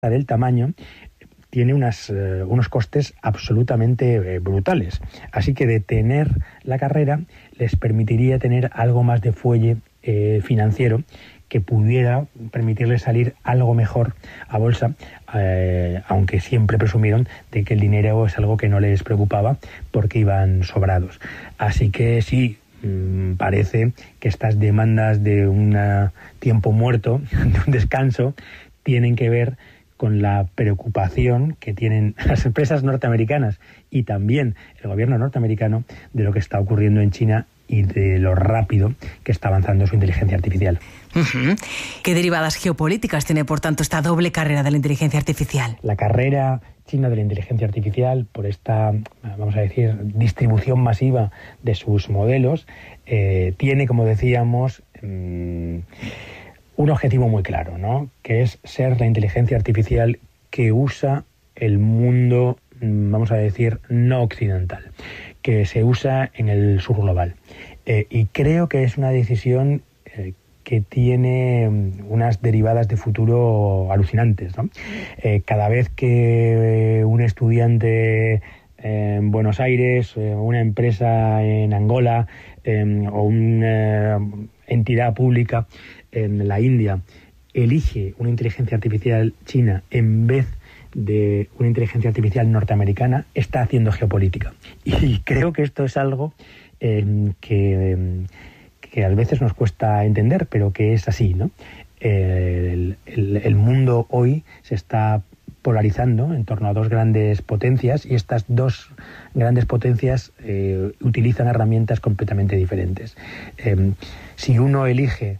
del tamaño, tiene unos costes absolutamente brutales. Así que detener la carrera les permitiría tener algo más de fuelle financiero que pudiera permitirles salir algo mejor a bolsa, aunque siempre presumieron de que el dinero es algo que no les preocupaba porque iban sobrados. Así que sí, parece que estas demandas de un tiempo muerto, de un descanso, tienen que ver con la preocupación que tienen las empresas norteamericanas y también el gobierno norteamericano de lo que está ocurriendo en China y de lo rápido que está avanzando su inteligencia artificial. Uh-huh. ¿Qué derivadas geopolíticas tiene, por tanto, esta doble carrera de la inteligencia artificial? La carrera china de la inteligencia artificial, por esta, vamos a decir, distribución masiva de sus modelos, tiene, como decíamos, un objetivo muy claro, ¿no? Que es ser la inteligencia artificial que usa el mundo, vamos a decir, no occidental, que se usa en el sur global. Y creo que es una decisión que tiene unas derivadas de futuro alucinantes, ¿no? Cada vez que un estudiante en Buenos Aires, una empresa en Angola o una entidad pública en la India elige una inteligencia artificial china en vez de una inteligencia artificial norteamericana, está haciendo geopolítica. Y creo que esto es algo que a veces nos cuesta entender, pero que es así, ¿no? El mundo hoy se está polarizando en torno a dos grandes potencias y estas dos grandes potencias utilizan herramientas completamente diferentes. Si uno elige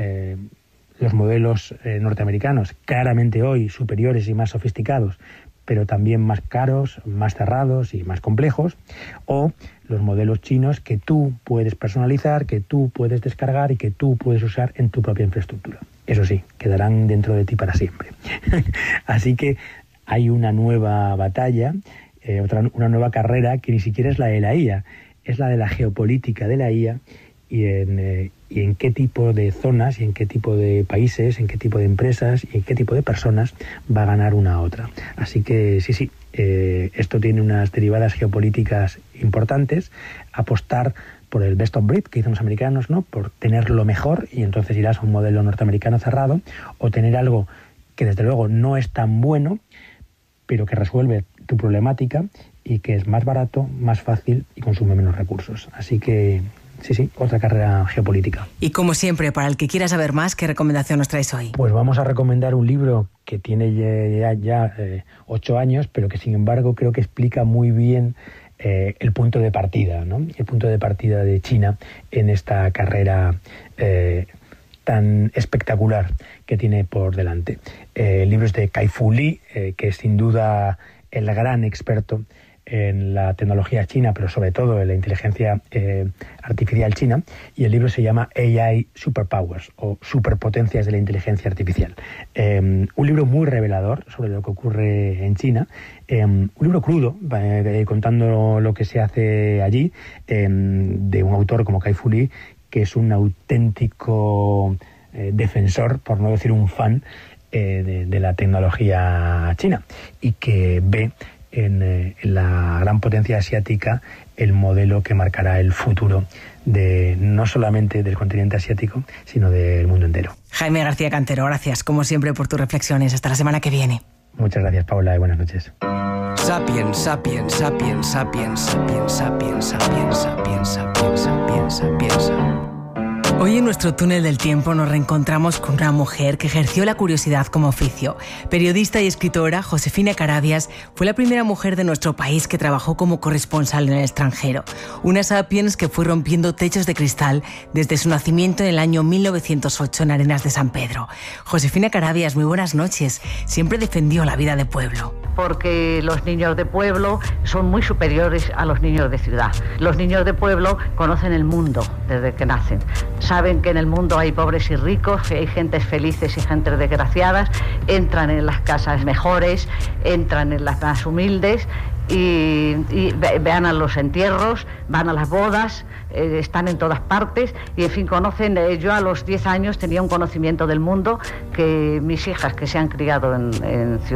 los modelos norteamericanos, claramente hoy superiores y más sofisticados, pero también más caros, más cerrados y más complejos, o los modelos chinos que tú puedes personalizar, que tú puedes descargar y que tú puedes usar en tu propia infraestructura. Eso sí, quedarán dentro de ti para siempre. Así que hay una nueva batalla, una nueva carrera que ni siquiera es la de la IA, es la de la geopolítica de la IA y en qué tipo de zonas y en qué tipo de países, en qué tipo de empresas y en qué tipo de personas va a ganar una a otra. Así que sí, esto tiene unas derivadas geopolíticas importantes. Apostar por el best of breed que dicen los americanos, ¿no? Por tener lo mejor y entonces irás a un modelo norteamericano cerrado, o tener algo que desde luego no es tan bueno, pero que resuelve tu problemática y que es más barato, más fácil y consume menos recursos. Así que sí, otra carrera geopolítica. Y como siempre, para el que quiera saber más, ¿qué recomendación nos traes hoy? Pues vamos a recomendar un libro que tiene ya 8 años, pero que sin embargo creo que explica muy bien el punto de partida, ¿no? El punto de partida de China en esta carrera tan espectacular que tiene por delante. El libro es de Kai-Fu Lee, que es sin duda el gran experto en la tecnología china, pero sobre todo en la inteligencia artificial china, y el libro se llama AI Superpowers, o Superpotencias de la Inteligencia Artificial. Un libro muy revelador sobre lo que ocurre en China, un libro crudo, contando lo que se hace allí, de un autor como Kai-Fu Lee, que es un auténtico defensor, por no decir un fan, de la tecnología china, y que ve en la gran potencia asiática el modelo que marcará el futuro de no solamente del continente asiático, sino del mundo entero. Jaime García Cantero, gracias como siempre por tus reflexiones. Hasta la semana que viene. Muchas gracias, Paula, y buenas noches. Sapiens, sapiens, sapiens, sapiens, sapiens, sapiens, sapiens, sapiens, sapiens, sapiens, sapiens. Hoy en nuestro túnel del tiempo nos reencontramos con una mujer que ejerció la curiosidad como oficio. Periodista y escritora, Josefina Carabias fue la primera mujer de nuestro país que trabajó como corresponsal en el extranjero. Una sapiens que fue rompiendo techos de cristal desde su nacimiento en el año 1908 en Arenas de San Pedro. Josefina Carabias, muy buenas noches. Siempre defendió la vida de pueblo. Porque los niños de pueblo son muy superiores a los niños de ciudad. Los niños de pueblo conocen el mundo desde que nacen. Saben que en el mundo hay pobres y ricos, que hay gentes felices y gentes desgraciadas, entran en las casas mejores, entran en las más humildes y vean a los entierros, van a las bodas, están en todas partes y en fin conocen. Yo a los 10 años tenía un conocimiento del mundo que mis hijas que se han criado en ciudad